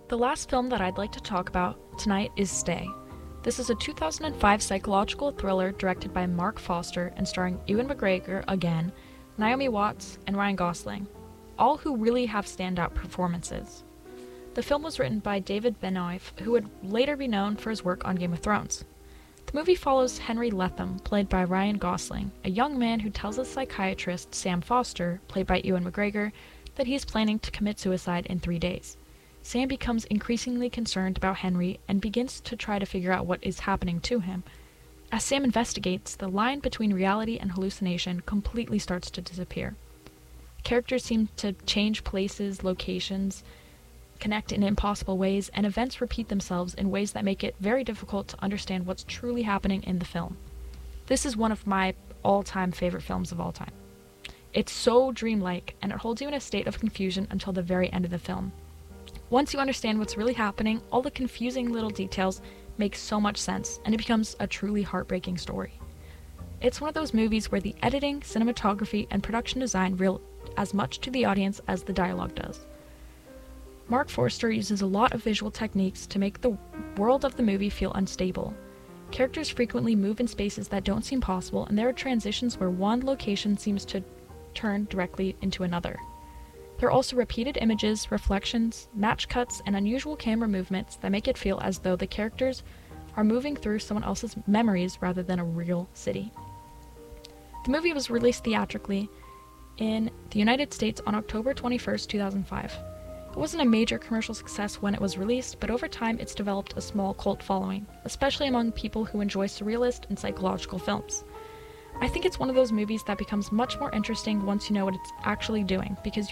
The last film that I'd like to talk about tonight is Stay. This is a 2005 psychological thriller directed by Mark Foster and starring Ewan McGregor again, Naomi Watts, and Ryan Gosling, all who really have standout performances. The film was written by David Benioff, who would later be known for his work on Game of Thrones. The movie follows Henry Lethem, played by Ryan Gosling, a young man who tells his psychiatrist, Sam Foster, played by Ewan McGregor, that he is planning to commit suicide in 3 days. Sam becomes increasingly concerned about Henry and begins to try to figure out what is happening to him. As Sam investigates, the line between reality and hallucination completely starts to disappear. Characters seem to change places, locations, connect in impossible ways, and events repeat themselves in ways that make it very difficult to understand what's truly happening in the film. This is one of my all-time favorite films of all time. It's so dreamlike, and it holds you in a state of confusion until the very end of the film. Once you understand what's really happening, all the confusing little details make so much sense, and it becomes a truly heartbreaking story. It's one of those movies where the editing, cinematography, and production design reel as much to the audience as the dialogue does. Mark Forster uses a lot of visual techniques to make the world of the movie feel unstable. Characters frequently move in spaces that don't seem possible, and there are transitions where one location seems to turn directly into another. There are also repeated images, reflections, match cuts, and unusual camera movements that make it feel as though the characters are moving through someone else's memories rather than a real city. The movie was released theatrically in the United States on October 21st, 2005. It wasn't a major commercial success when it was released, but over time it's developed a small cult following, especially among people who enjoy surrealist and psychological films. I think it's one of those movies that becomes much more interesting once you know what it's actually doing, because